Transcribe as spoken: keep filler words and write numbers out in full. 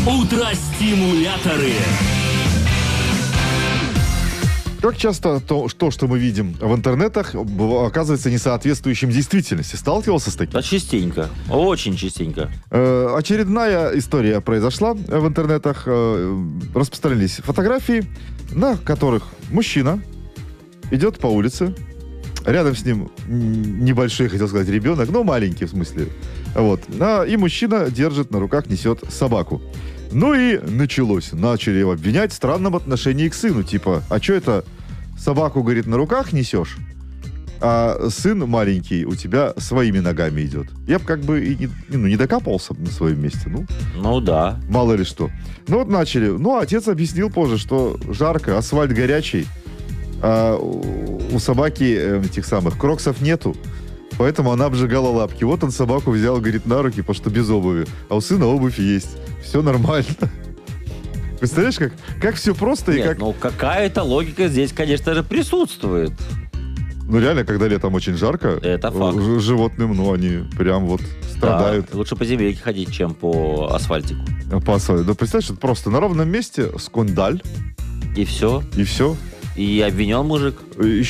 Утро-стимуляторы. Как часто то, то, что мы видим в интернетах, быва- оказывается несоответствующим действительности? Сталкивался с таким? Да, частенько. Очень частенько. Э, очередная история произошла в интернетах. Э, распространились фотографии, на которых мужчина идет по улице. Рядом с ним м, небольшой, хотел сказать, ребенок, но маленький в смысле. Вот. А, и мужчина держит на руках, несет собаку. Ну и началось. Начали его обвинять в странном отношении к сыну. Типа, а что это собаку, говорит, на руках несешь, а сын маленький у тебя своими ногами идет? Я бы как бы и не, ну, не докапывался на своем месте. Ну, Ну да. мало ли что. Ну вот начали. Ну, отец объяснил позже, что жарко, асфальт горячий, а у у собаки э, этих самых кроксов нету, поэтому она обжигала лапки. Вот он собаку взял, говорит, на руки, потому что без обуви. А у сына обувь есть. Все нормально. Представляешь, как, как все просто и Нет, как... ну какая-то логика здесь, конечно же, присутствует. Ну реально, когда летом очень жарко, Это факт. ж- животным, ну, они прям вот страдают. Да, лучше по земельке ходить, чем по асфальтику. По асфальту. Да представляешь, это просто на ровном месте скандаль, И все. и все. И обвинен мужик. Еще